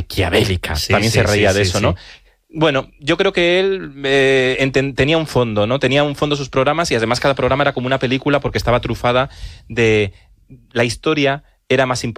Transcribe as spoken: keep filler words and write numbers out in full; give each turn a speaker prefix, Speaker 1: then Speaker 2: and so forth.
Speaker 1: maquiavélica.
Speaker 2: Sí,
Speaker 1: También
Speaker 2: sí,
Speaker 1: se reía
Speaker 2: sí,
Speaker 1: de
Speaker 2: sí,
Speaker 1: eso,
Speaker 2: sí.
Speaker 1: ¿no? Bueno, yo creo que él eh, enten- tenía un fondo, ¿no? Tenía un fondo sus programas y además cada programa era como una película porque estaba trufada de... La historia era más importante